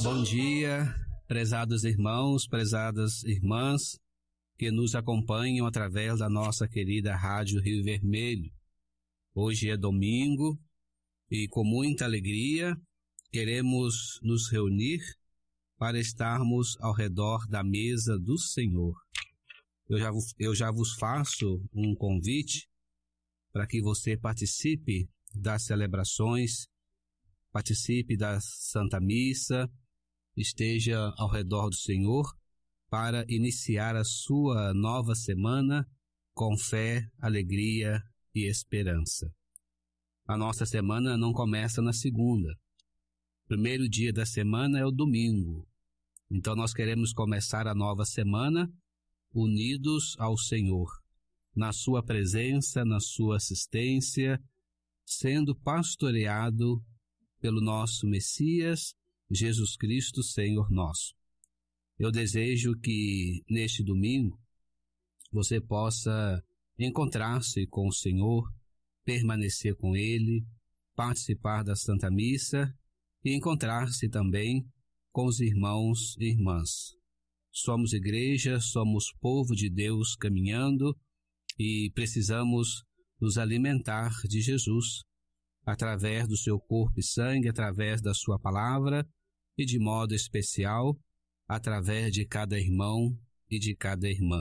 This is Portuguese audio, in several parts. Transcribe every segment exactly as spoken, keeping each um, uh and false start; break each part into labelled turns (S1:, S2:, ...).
S1: Bom dia, prezados irmãos, prezadas irmãs que nos acompanham através da nossa querida Rádio Rio Vermelho. Hoje é domingo e com muita alegria queremos nos reunir para estarmos ao redor da mesa do Senhor. Eu já, eu já vos faço um convite para que você participe das celebrações, participe da Santa Missa, esteja ao redor do Senhor para iniciar a sua nova semana com fé, alegria e esperança. A nossa semana não começa na segunda. O primeiro dia da semana é o domingo. Então nós queremos começar a nova semana unidos ao Senhor, na sua presença, na sua assistência, sendo pastoreado pelo nosso Messias, Jesus Cristo, Senhor nosso. Eu desejo que neste domingo você possa encontrar-se com o Senhor, permanecer com Ele, participar da Santa Missa e encontrar-se também com os irmãos e irmãs. Somos igreja, somos povo de Deus caminhando e precisamos nos alimentar de Jesus através do seu corpo e sangue, através da sua palavra e de modo especial através de cada irmão e de cada irmã.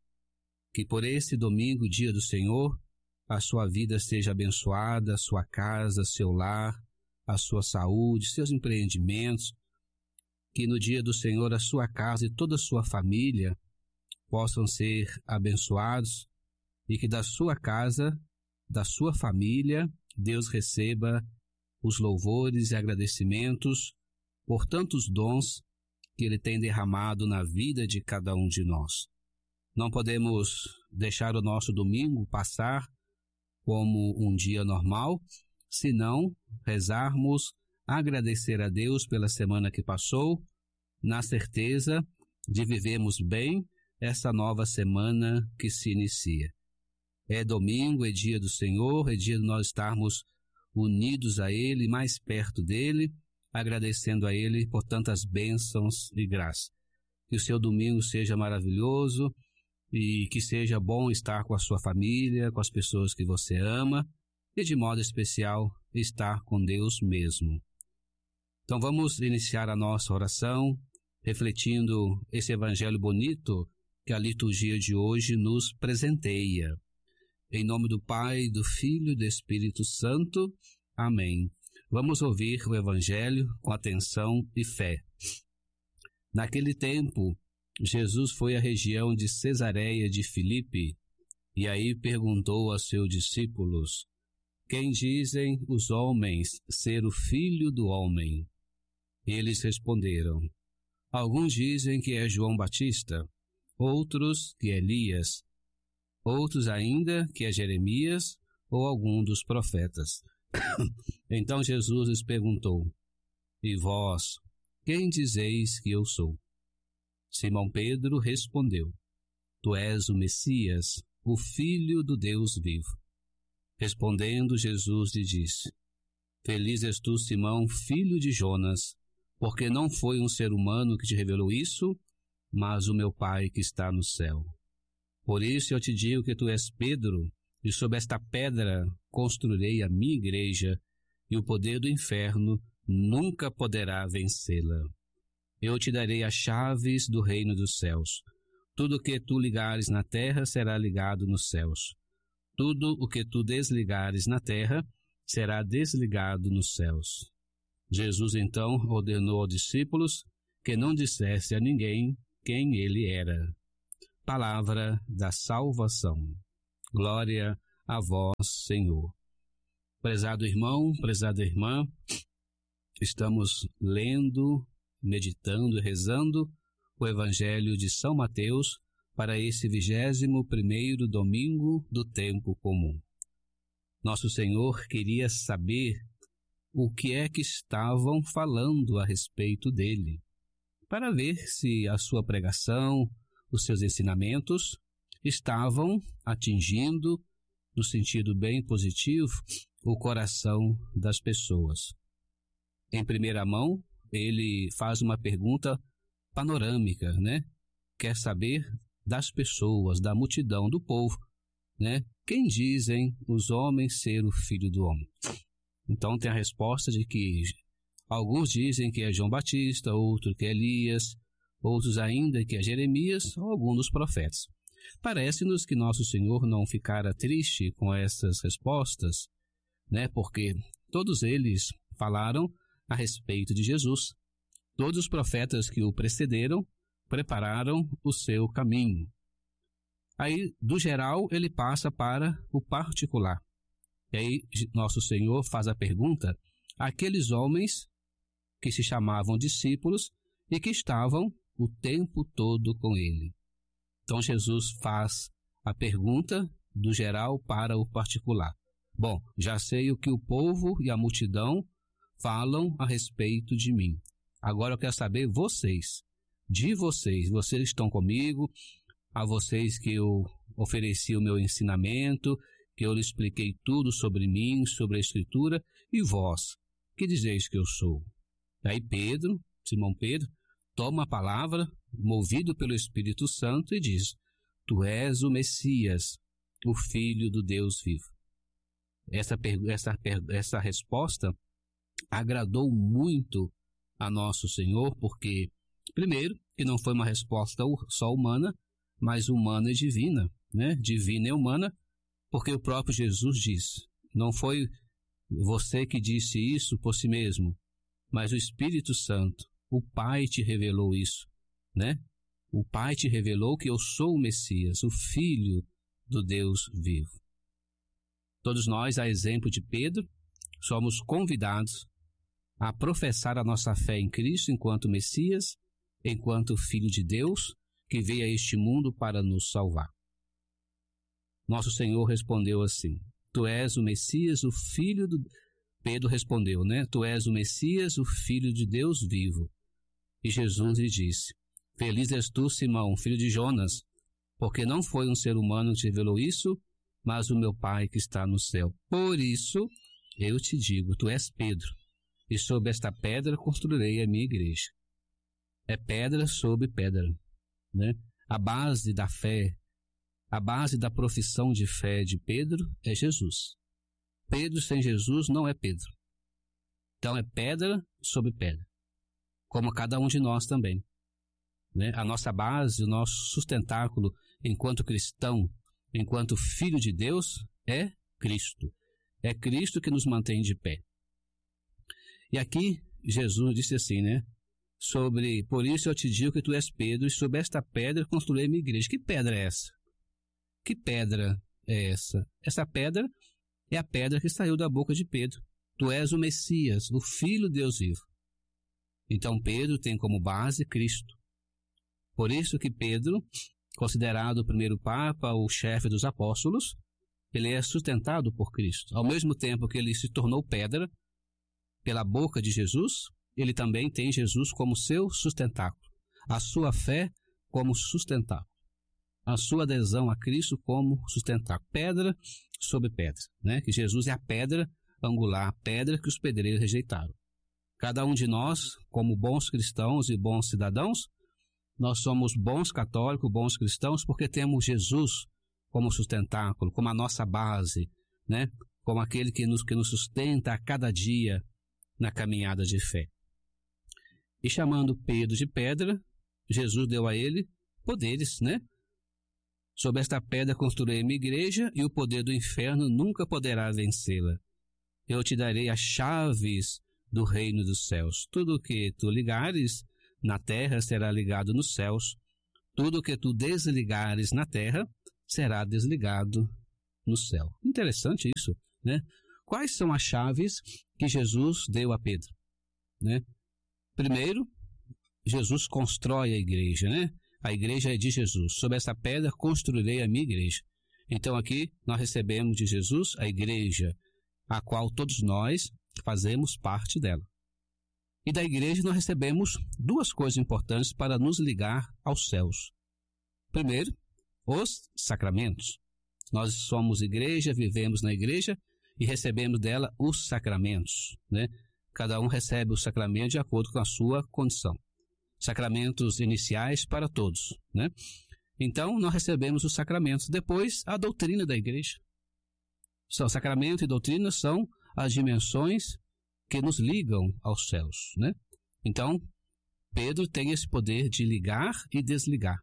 S1: Que por esse domingo, dia do Senhor, a sua vida seja abençoada, a sua casa, seu lar, a sua saúde, seus empreendimentos. Que no dia do Senhor a sua casa e toda a sua família possam ser abençoados e que da sua casa, da sua família, Deus receba os louvores e agradecimentos por tantos dons que Ele tem derramado na vida de cada um de nós. Não podemos deixar o nosso domingo passar como um dia normal, senão rezarmos, agradecer a Deus pela semana que passou, na certeza de vivermos bem essa nova semana que se inicia. É domingo, é dia do Senhor, é dia de nós estarmos unidos a Ele, mais perto dEle, agradecendo a Ele por tantas bênçãos e graças. Que o seu domingo seja maravilhoso e que seja bom estar com a sua família, com as pessoas que você ama e, de modo especial, estar com Deus mesmo. Então vamos iniciar a nossa oração refletindo esse evangelho bonito que a liturgia de hoje nos presenteia. Em nome do Pai, do Filho e do Espírito Santo. Amém. Vamos ouvir o evangelho com atenção e fé. Naquele tempo, Jesus foi à região de Cesareia de Filipe e aí perguntou a seus discípulos: quem dizem os homens ser o Filho do Homem? Eles responderam: alguns dizem que é João Batista, outros que é Elias, outros ainda que é Jeremias ou algum dos profetas. Então Jesus lhes perguntou: e vós, quem dizeis que eu sou? Simão Pedro respondeu: tu és o Messias, o Filho do Deus vivo. Respondendo, Jesus lhe disse: feliz és tu, Simão, filho de Jonas, porque não foi um ser humano que te revelou isso, mas o meu Pai que está no céu. Por isso eu te digo que tu és Pedro, e sobre esta pedra construirei a minha igreja, e o poder do inferno nunca poderá vencê-la. Eu te darei as chaves do reino dos céus. Tudo o que tu ligares na terra será ligado nos céus. Tudo o que tu desligares na terra será desligado nos céus. Jesus então ordenou aos discípulos que não dissesse a ninguém quem ele era. Palavra da salvação. Glória a vós, Senhor. Prezado irmão, prezada irmã, estamos lendo, meditando e rezando o Evangelho de São Mateus para esse vigésimo primeiro domingo do tempo comum. Nosso Senhor queria saber o que é que estavam falando a respeito dele, para ver se a sua pregação, os seus ensinamentos estavam atingindo, no sentido bem positivo, o coração das pessoas. Em primeira mão, ele faz uma pergunta panorâmica, né? Quer saber das pessoas, da multidão, do povo, né? Quem dizem os homens ser o Filho do Homem? Então tem a resposta de que alguns dizem que é João Batista, outros que é Elias, outros ainda que é Jeremias ou algum dos profetas. Parece-nos que nosso Senhor não ficara triste com essas respostas, né? Porque todos eles falaram a respeito de Jesus. Todos os profetas que o precederam prepararam o seu caminho. Aí, do geral, ele passa para o particular. E aí, nosso Senhor faz a pergunta àqueles homens que se chamavam discípulos e que estavam o tempo todo com ele. Então, Jesus faz a pergunta do geral para o particular. Bom, já sei o que o povo e a multidão falam a respeito de mim. Agora eu quero saber vocês, de vocês, vocês estão comigo, a vocês que eu ofereci o meu ensinamento, que eu lhe expliquei tudo sobre mim, sobre a Escritura, e vós, que dizeis que eu sou? Aí Pedro, Simão Pedro, toma a palavra, movido pelo Espírito Santo, e diz: Tu és o Messias, o Filho do Deus vivo. Essa, essa, essa resposta agradou muito a nosso Senhor, porque, primeiro, que não foi uma resposta só humana, mas humana e divina, né? Divina e humana, porque o próprio Jesus diz: não foi você que disse isso por si mesmo, mas o Espírito Santo, o Pai te revelou isso, né? O Pai te revelou que eu sou o Messias, o Filho do Deus vivo. Todos nós, a exemplo de Pedro, somos convidados a professar a nossa fé em Cristo enquanto Messias, enquanto Filho de Deus, que veio a este mundo para nos salvar. Nosso Senhor respondeu assim: Tu és o Messias, o Filho do... Pedro respondeu, né? Tu és o Messias, o Filho de Deus vivo. E Jesus lhe disse: Feliz és tu, Simão, filho de Jonas, porque não foi um ser humano que te revelou isso, mas o meu Pai que está no céu. Por isso, eu te digo, tu és Pedro, e sobre esta pedra construirei a minha igreja. É pedra sobre pedra, né? A base da fé, a base da profissão de fé de Pedro é Jesus. Pedro sem Jesus não é Pedro. Então é pedra sobre pedra, como cada um de nós também, né? A nossa base, o nosso sustentáculo enquanto cristão, enquanto filho de Deus, é Cristo. É Cristo que nos mantém de pé. E aqui Jesus disse assim, né? Sobre, por isso eu te digo que tu és Pedro, e sobre esta pedra construirei minha igreja. Que pedra é essa? Que pedra é essa? Essa pedra é a pedra que saiu da boca de Pedro. Tu és o Messias, o Filho de Deus vivo. Então Pedro tem como base Cristo. Por isso que Pedro, considerado o primeiro Papa, o chefe dos apóstolos, ele é sustentado por Cristo. Ao mesmo tempo que ele se tornou pedra pela boca de Jesus, ele também tem Jesus como seu sustentáculo, a sua fé como sustentáculo, a sua adesão a Cristo como sustentáculo, pedra sobre pedra, né? Que Jesus é a pedra angular, a pedra que os pedreiros rejeitaram. Cada um de nós, como bons cristãos e bons cidadãos, nós somos bons católicos, bons cristãos, porque temos Jesus como sustentáculo, como a nossa base, né? Como aquele que nos, que nos sustenta a cada dia na caminhada de fé. E chamando Pedro de pedra, Jesus deu a ele poderes, né? Sobre esta pedra construirei minha igreja, e o poder do inferno nunca poderá vencê-la. Eu te darei as chaves do reino dos céus. Tudo o que tu ligares na terra será ligado nos céus. Tudo o que tu desligares na terra será desligado no céu. Interessante isso, né? Quais são as chaves que Jesus deu a Pedro, né? Primeiro, Jesus constrói a igreja, né? A igreja é de Jesus. Sobre essa pedra construirei a minha igreja. Então aqui nós recebemos de Jesus a igreja, a qual todos nós fazemos parte dela. E da igreja nós recebemos duas coisas importantes para nos ligar aos céus. Primeiro, os sacramentos. Nós somos igreja, vivemos na igreja e recebemos dela os sacramentos, né? Cada um recebe o sacramento de acordo com a sua condição. Sacramentos iniciais para todos, né? Então, nós recebemos os sacramentos. Depois, a doutrina da igreja. São sacramento e doutrina são as dimensões que nos ligam aos céus, né? Então, Pedro tem esse poder de ligar e desligar.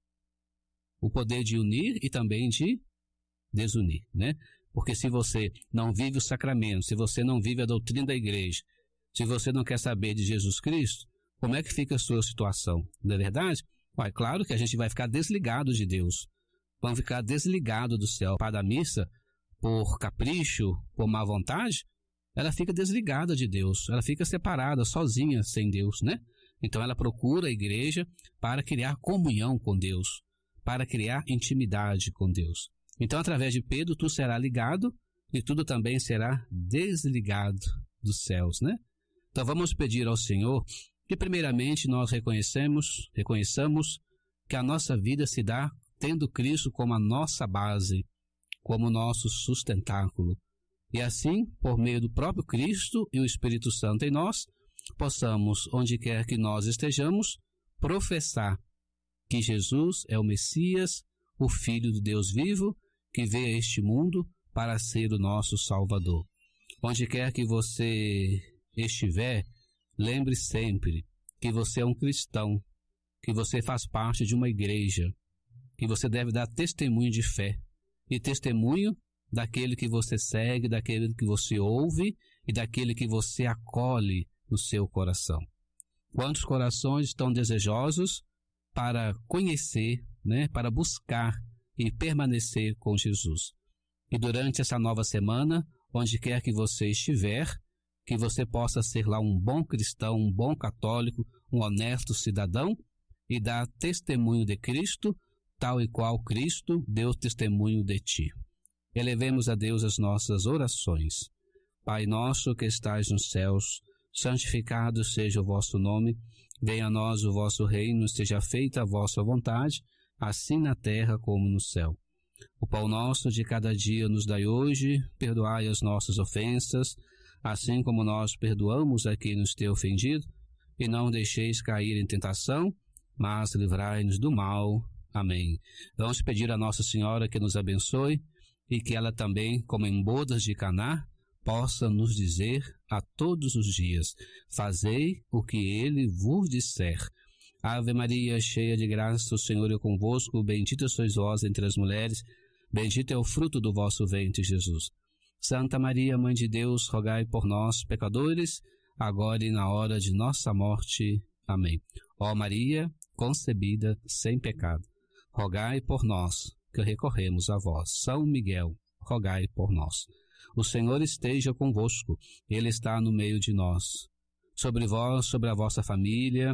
S1: O poder de unir e também de desunir, né? Porque se você não vive o sacramento, se você não vive a doutrina da igreja, se você não quer saber de Jesus Cristo, como é que fica a sua situação? Não é verdade? Ué, claro que a gente vai ficar desligado de Deus. Vamos ficar desligado do céu. Para a missa, por capricho, por má vontade, ela fica desligada de Deus. Ela fica separada, sozinha, sem Deus, né? Então ela procura a igreja para criar comunhão com Deus, para criar intimidade com Deus. Então, através de Pedro, tu será ligado e tudo também será desligado dos céus, né? Então vamos pedir ao Senhor que primeiramente nós reconhecemos, reconheçamos que a nossa vida se dá tendo Cristo como a nossa base, como nosso sustentáculo. E assim, por meio do próprio Cristo e o Espírito Santo em nós, possamos, onde quer que nós estejamos, professar que Jesus é o Messias, o Filho do Deus vivo, que veio a este mundo para ser o nosso Salvador. Onde quer que você estiver, lembre sempre que você é um cristão, que você faz parte de uma igreja, que você deve dar testemunho de fé e testemunho daquele que você segue, daquele que você ouve e daquele que você acolhe no seu coração. Quantos corações estão desejosos para conhecer, né, para buscar e permanecer com Jesus? E durante essa nova semana, onde quer que você estiver, que você possa ser lá um bom cristão, um bom católico, um honesto cidadão e dar testemunho de Cristo, tal e qual Cristo deu testemunho de ti. Elevemos a Deus as nossas orações. Pai nosso que estais nos céus, santificado seja o vosso nome, venha a nós o vosso reino, seja feita a vossa vontade, assim na terra como no céu. O pão nosso de cada dia nos dai hoje, perdoai as nossas ofensas, assim como nós perdoamos a quem nos tem ofendido, e não deixeis cair em tentação, mas livrai-nos do mal. Amém. Vamos pedir a Nossa Senhora que nos abençoe e que ela também, como em bodas de Caná, possa nos dizer a todos os dias: fazei o que ele vos disser. Ave Maria, cheia de graça, o Senhor é convosco, bendita sois vós entre as mulheres, bendito é o fruto do vosso ventre, Jesus. Santa Maria, Mãe de Deus, rogai por nós, pecadores, agora e na hora de nossa morte. Amém. Ó Maria, concebida sem pecado, rogai por nós, que recorremos a vós. São Miguel, rogai por nós. O Senhor esteja convosco, Ele está no meio de nós. Sobre vós, sobre a vossa família,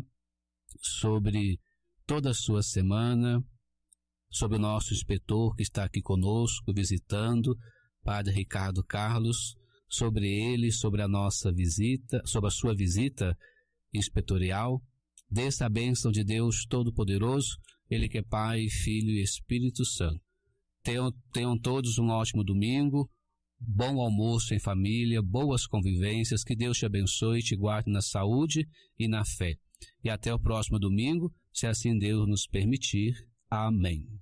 S1: sobre toda a sua semana, sobre o nosso inspetor que está aqui conosco, visitando, Padre Ricardo Carlos, sobre ele, sobre a nossa visita, sobre a sua visita inspetorial. Desça a bênção de Deus Todo-Poderoso, Ele que é Pai, Filho e Espírito Santo. Tenham, tenham todos um ótimo domingo, bom almoço em família, boas convivências, que Deus te abençoe e te guarde na saúde e na fé. E até o próximo domingo, se assim Deus nos permitir. Amém.